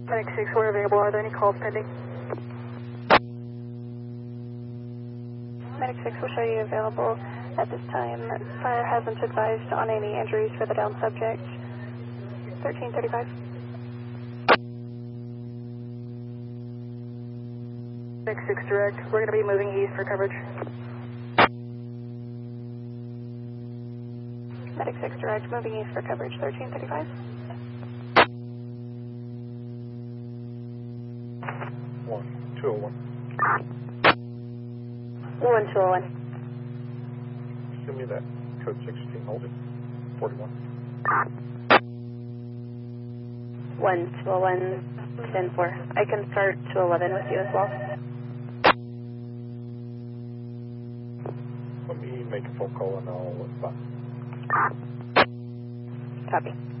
Medic 6, we're available. Are there any calls pending? Medic 6 will show you available at this time. Fire hasn't advised on any injuries for the down subject. 1335. Medic 6 direct, we're going to be moving east for coverage. Medic 6 direct, moving east for coverage. 1335. 201. 1201. Give me that code 16, hold it. 41. 1201, 10-4. I can start 211 with you as well. Let me make a phone call and I'll look back. Copy.